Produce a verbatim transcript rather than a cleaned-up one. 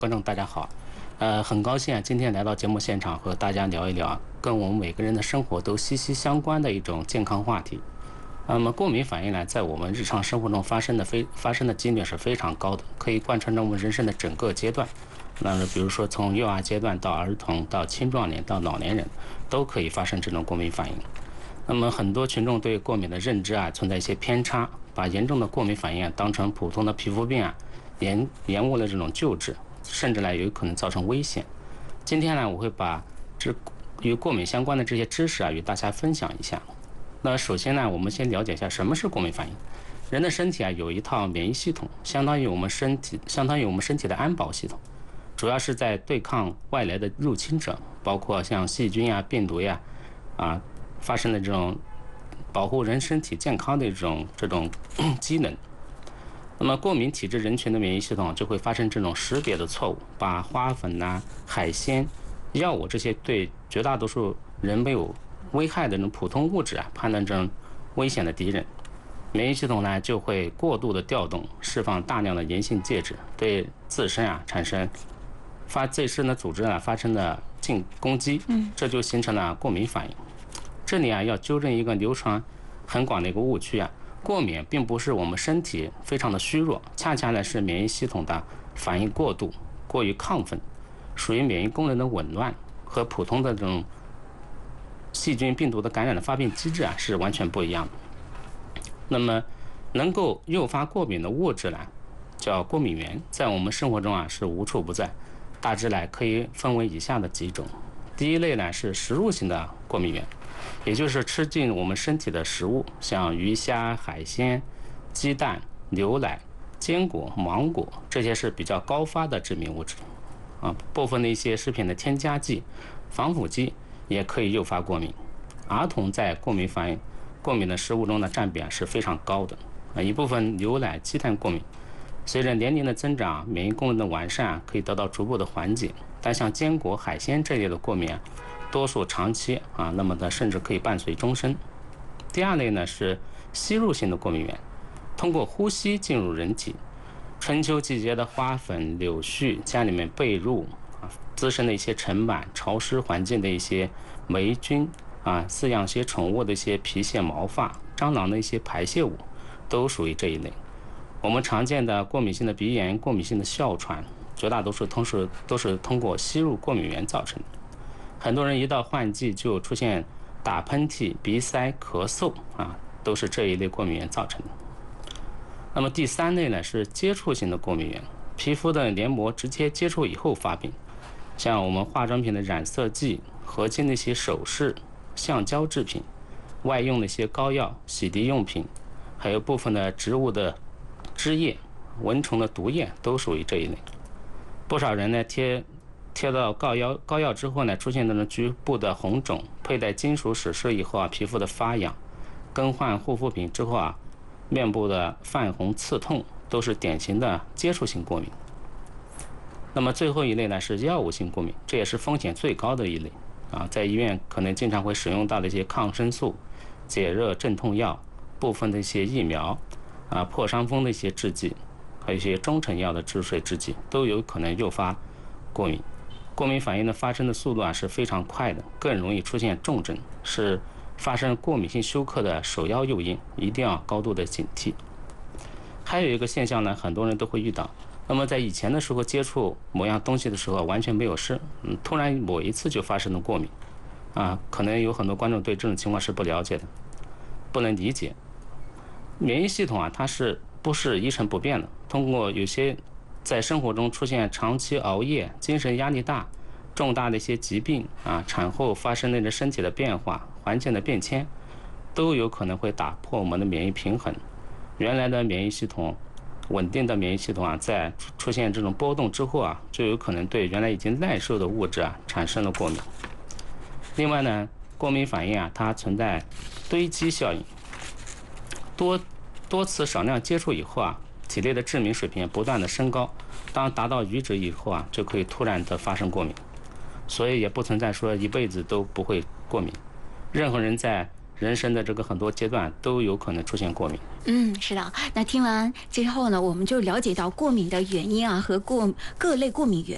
观众大家好，呃，很高兴啊，今天来到节目现场和大家聊一聊跟我们每个人的生活都息息相关的一种健康话题。那么过敏反应呢，在我们日常生活中发生的非发生的几率是非常高的，可以贯穿着我们人生的整个阶段。那么比如说从幼儿阶段到儿童到青壮年到老年人，都可以发生这种过敏反应。那么很多群众对过敏的认知啊存在一些偏差，把严重的过敏反应啊当成普通的皮肤病啊，延延误了这种救治。甚至呢有可能造成危险。今天呢，我会把这与过敏相关的这些知识啊与大家分享一下。那首先呢，我们先了解一下什么是过敏反应。人的身体啊有一套免疫系统，相当于我们身体相当于我们身体的安保系统，主要是在对抗外来的入侵者，包括像细菌呀、病毒呀啊发生的这种保护人身体健康的这种这种机能。那么过敏体质人群的免疫系统就会发生这种识别的错误，把花粉呐、啊、海鲜、药物这些对绝大多数人没有危害的这种普通物质啊，判断成危险的敌人。免疫系统呢就会过度的调动，释放大量的炎性介质，对自身啊产生发自身的组织啊发生的进攻击，这就形成了过敏反应。这里啊要纠正一个流传很广的一个误区啊。过敏并不是我们身体非常的虚弱，恰恰呢是免疫系统的反应过度、过于亢奋，属于免疫功能的紊乱，和普通的这种细菌、病毒的感染的发病机制啊是完全不一样的。那么，能够诱发过敏的物质呢，叫过敏原，在我们生活中啊是无处不在，大致呢可以分为以下的几种。第一类呢是食入性的过敏原。也就是吃进我们身体的食物，像鱼虾、海鲜、鸡蛋、牛奶、坚果、芒果，这些是比较高发的致敏物质。啊，部分的一些食品的添加剂、防腐剂也可以诱发过敏。儿童在过敏反应、过敏的食物中的占比啊是非常高的。啊，一部分牛奶、鸡蛋过敏，随着年龄的增长，免疫功能的完善啊，可以得到逐步的缓解。但像坚果、海鲜这类的过敏啊，多数长期啊，那么呢，甚至可以伴随终身。第二类呢是吸入性的过敏源，通过呼吸进入人体。春秋季节的花粉、柳絮，家里面被褥啊，滋生的一些尘螨、潮湿环境的一些霉菌啊，饲养一些宠物的一些皮屑、毛发、蟑螂的一些排泄物，都属于这一类。我们常见的过敏性的鼻炎、过敏性的哮喘，绝大多数都是都是通过吸入过敏源造成的。很多人一到换季就出现打喷嚏、鼻塞、咳嗽啊，都是这一类过敏源造成的。那么第三类呢是接触性的过敏源，皮肤的黏膜直接接触以后发病，像我们化妆品的染色剂、合金的一些首饰、橡胶制品、外用的一些膏药、洗涤用品，还有部分的植物的汁液、蚊虫的毒液都属于这一类。不少人呢贴贴到膏药膏药之后呢，出现那种局部的红肿，佩戴金属首饰以后啊，皮肤的发痒，更换护肤品之后啊，面部的泛红刺痛，都是典型的接触性过敏。那么最后一类呢是药物性过敏，这也是风险最高的一类啊，在医院可能经常会使用到的一些抗生素、解热镇痛药、部分的一些疫苗啊、破伤风的一些制剂，还有一些中成药的治水制剂，都有可能诱发过敏。过敏反应的发生的速度啊是非常快的，更容易出现重症，是发生过敏性休克的首要诱因，一定要高度的警惕。还有一个现象呢，很多人都会遇到，那么在以前的时候接触某样东西的时候完全没有事，嗯，突然某一次就发生了过敏，啊，可能有很多观众对这种情况是不了解的，不能理解。免疫系统啊，它是不是一成不变的？通过有些在生活中出现长期熬夜、精神压力大、重大的一些疾病啊，产后发生的身体的变化、环境的变迁，都有可能会打破我们的免疫平衡。原来的免疫系统、稳定的免疫系统啊，在出现这种波动之后啊，就有可能对原来已经耐受的物质啊产生了过敏。另外呢，过敏反应啊，它存在堆积效应，多多次少量接触以后啊，体内的致敏水平不断的升高，当达到阈值以后啊，就可以突然的发生过敏。所以也不存在说一辈子都不会过敏，任何人在人生的这个很多阶段都有可能出现过敏。 嗯，是的。那听完之后呢，我们就了解到过敏的原因啊和过各类过敏源。